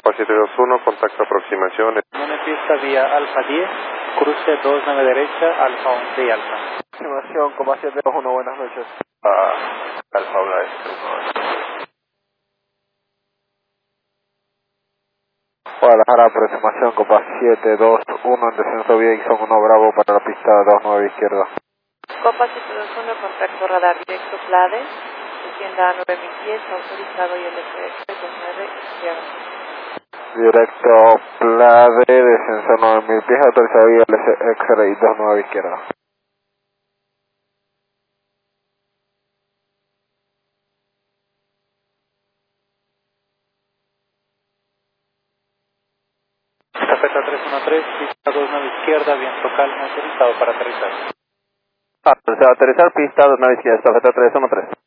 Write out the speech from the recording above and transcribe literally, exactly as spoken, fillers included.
siete dos uno, contacto aproximación. Una pista vía Alfa diez, cruce dos nueve derecha, Alfa once y Alfa. Aproximación, coma siete dos uno, buenas noches. Ah, Alfa uno S. Guadalajara, aproximación, coma siete dos uno, en descenso vía Ixon uno Bravo para la pista dos nueve izquierda. Copa siete dos uno, contacto radar directo Plade, descienda a nueve mil pies, autorizado y L P F dos nueve izquierda. Directo Plade, descenso nueve mil pies, autorizado y X-Ray dos nueve izquierda. Estafeta tres uno tres, pista dos nueve izquierda, viento calmo, autorizado para aterrizar. Autorizado a aterrizar, pista dos nueve izquierda, estafeta tres uno tres.